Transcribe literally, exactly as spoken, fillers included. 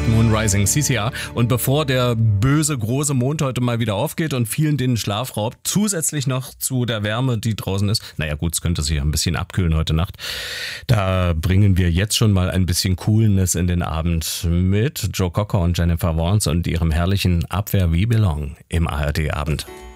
Red Moon Rising, C C R. Und bevor der böse, große Mond heute mal wieder aufgeht und vielen den Schlaf raubt, zusätzlich noch zu der Wärme, die draußen ist, naja gut, es könnte sich ein bisschen abkühlen heute Nacht, da bringen wir jetzt schon mal ein bisschen Coolness in den Abend mit Joe Cocker und Jennifer Warnes und ihrem herrlichen Abwehr We Belong im A R D-Abend.